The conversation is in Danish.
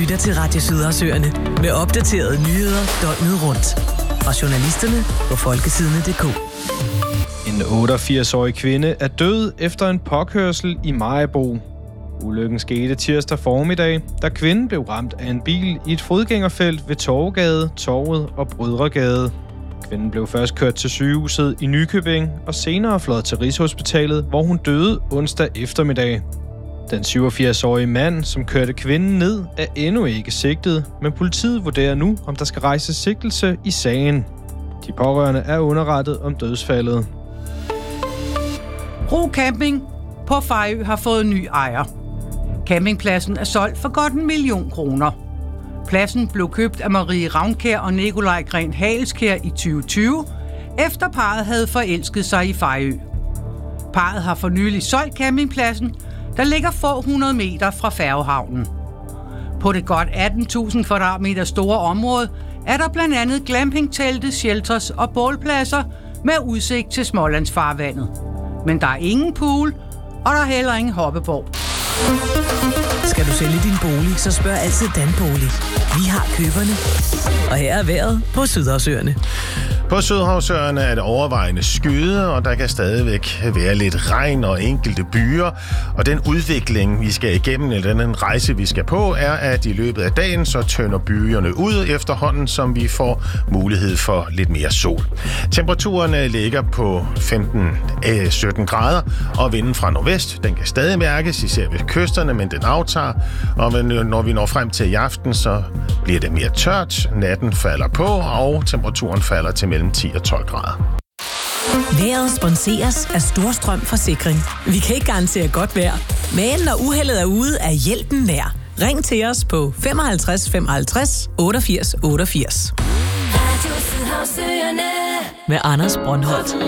lytter til Radio Sydersøerne med opdaterede nyheder døgnet rundt. Fra journalisterne på folkesidene.dk. En 88-årig kvinde er død efter en påkørsel i Maribo. Ulykken skete tirsdag formiddag, da kvinden blev ramt af en bil i et fodgængerfelt ved Torvegade, Torvet og Brødregade. Kvinden blev først kørt til sygehuset i Nykøbing og senere fløjet til Rigshospitalet, hvor hun døde onsdag eftermiddag. Den 87-årige mand, som kørte kvinden ned, er endnu ikke sigtet, men politiet vurderer nu, om der skal rejses sigtelse i sagen. De pårørende er underrettet om dødsfaldet. Ro Camping på Fejø har fået ny ejer. Campingpladsen er solgt for godt 1 million kroner. Pladsen blev købt af Marie Ravnkjær og Nikolaj Gren Haleskjær i 2020, efter parret havde forelsket sig i Fejø. Parret har for nylig solgt campingpladsen, der ligger få 100 meter fra færgehavnen. På det godt 18.000 kvadratmeter store område er der blandt andet glampingtelte, shelters og bålpladser med udsigt til Smålandsfarvandet. Men der er ingen pool, og der er heller ingen hoppeborg. Skal du sælge din bolig, så spørg altid Danbolig. Vi har køberne. Og her er vejret på Sydersøerne. På Sydhavsøerne er det overvejende skyde, og der kan stadigvæk være lidt regn og enkelte byer. Og den udvikling, vi skal igennem, eller den rejse, vi skal på, er, at i løbet af dagen, så tønder byerne ud efterhånden, som vi får mulighed for lidt mere sol. Temperaturerne ligger på 15-17 grader, og vinden fra nordvest, den kan stadig mærkes, især ved kysterne, men den aftager. Og når vi når frem til i aften, så bliver det mere tørt, natten falder på, og temperaturen falder til mellem 10 og 12 grader. Vejret sponseres af Storstrøm Forsikring. Vi kan ikke garantere godt vejr, men når uheldet er ude, er hjælpen nær. Ring til os på 55 55 88 88. Med Anders Brøndholt.